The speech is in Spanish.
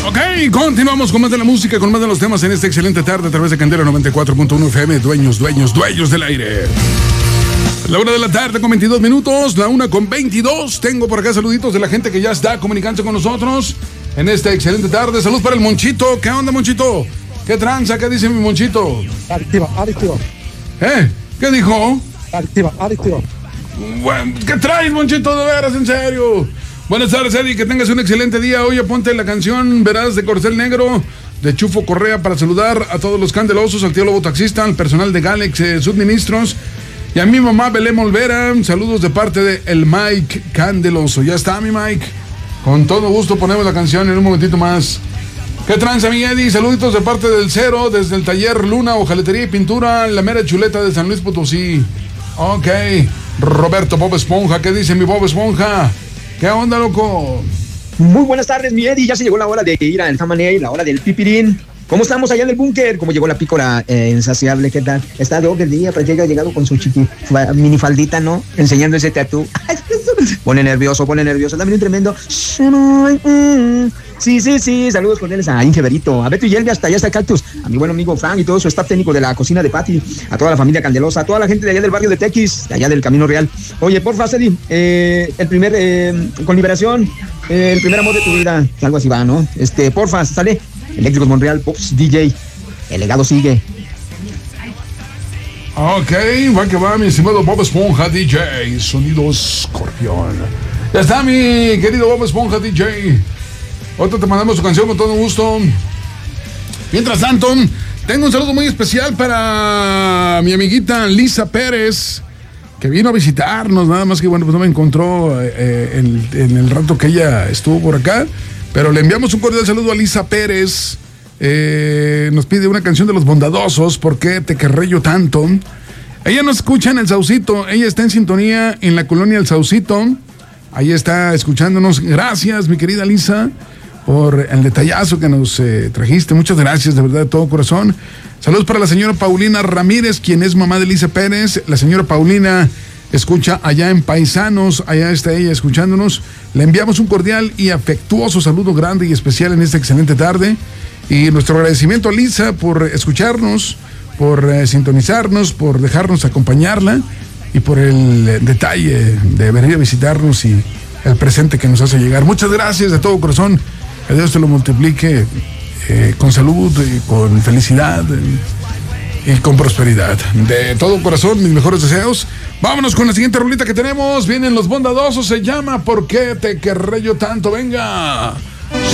Ok, continuamos con más de la música, con más de los temas en esta excelente tarde a través de Candela 94.1 FM, dueños del aire. La 1 de la tarde con 22 minutos, la 1 con 22. Tengo por acá saluditos de la gente que ya está comunicándose con nosotros en esta excelente tarde. Salud para el Monchito. ¿Qué onda, Monchito? ¿Qué tranza? ¿Qué dice mi Monchito? Adictiva. ¿Qué dijo? Adictiva. Bueno, ¿qué traes, Monchito? De veras, en serio. Buenas tardes, Eddie, que tengas un excelente día. Oye, ponte la canción Verás de Corcel Negro de Chufo Correa para saludar a todos los candelosos, al tío Lobo Taxista, al personal de Galex Suministros y a mi mamá Belén Olvera. Saludos de parte de el Mike Candeloso. Ya está, mi Mike. Con todo gusto ponemos la canción en un momentito más. ¿Qué tranza, mi Eddie? Saluditos de parte del Cero, desde el taller Luna, Hojaletería y Pintura, la mera chuleta de San Luis Potosí. Ok. Roberto Bob Esponja, ¿qué dice mi Bob Esponja? ¿Qué onda, loco? Muy buenas tardes, mi Eddie. Ya se llegó la hora de ir al Jamaney, la hora del pipirín. ¿Cómo estamos allá en el búnker? ¿Cómo llegó la pícora insaciable? ¿Qué tal? Está Doc el día, pues llegado con su minifaldita, ¿no? Enseñando ese tatú. Pone nervioso. También un tremendo. Sí. Saludos con él a Inge Berito, a Beto y Yelvi, hasta allá está Cactus, a mi buen amigo Frank y todo su staff técnico de la cocina de Pati, a toda la familia Candelosa, a toda la gente de allá del barrio de Tequis, de allá del Camino Real. Oye, porfa, Cedi, el primer, con Liberación, el primer amor de tu vida, algo así va, ¿no? Porfa, sale. Eléctricos Monreal, Pops, DJ, el legado sigue. Ok, va que va, mi estimado Bob Esponja, DJ, sonido escorpión. Ya está, mi querido Bob Esponja, DJ. Otro te mandamos tu canción con todo gusto. Mientras tanto, tengo un saludo muy especial para mi amiguita Lisa Pérez, que vino a visitarnos, nada más que bueno, pues no me encontró en el rato que ella estuvo por acá. Pero le enviamos un cordial saludo a Lisa Pérez. Nos pide una canción de Los Bondadosos, ¿Por qué te querré yo tanto? Ella nos escucha en El Saucito. Ella está en sintonía en la colonia El Saucito. Ahí está escuchándonos. Gracias, mi querida Lisa, por el detallazo que nos trajiste. Muchas gracias, de verdad, de todo corazón. Saludos para la señora Paulina Ramírez, quien es mamá de Lisa Pérez. La señora Paulina escucha allá en Paisanos, allá está ella escuchándonos. Le enviamos un cordial y afectuoso saludo grande y especial en esta excelente tarde. Y nuestro agradecimiento a Lisa por escucharnos, por sintonizarnos, por dejarnos acompañarla y por el detalle de venir a visitarnos y el presente que nos hace llegar. Muchas gracias de todo corazón. Que Dios te lo multiplique con salud y con felicidad y con prosperidad. De todo corazón, mis mejores deseos. Vámonos con la siguiente rolita que tenemos. Vienen Los Bondadosos, se llama ¿Por qué te querré yo tanto? Venga.